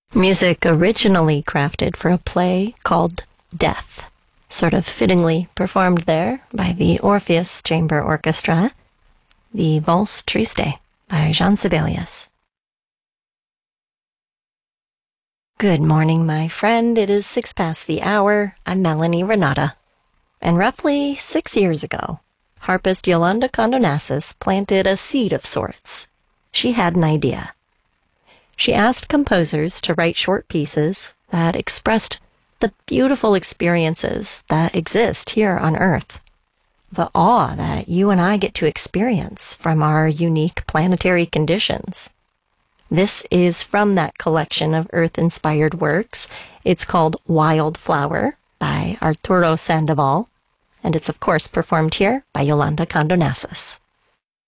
Music originally crafted for a play called Death, sort of fittingly performed there by the Orpheus Chamber Orchestra, the Valse Triste by Jean Sibelius. Good morning, my friend. It is 6 past the hour. I'm Melanie Renata. And roughly 6 years ago, harpist Yolanda Condonassis planted a seed of sorts. She had an idea. She asked composers to write short pieces that expressed the beautiful experiences that exist here on Earth. The awe that you and I get to experience from our unique planetary conditions. This is from that collection of Earth-inspired works. It's called Wildflower by Arturo Sandoval, and it's of course performed here by Yolanda Condonassis.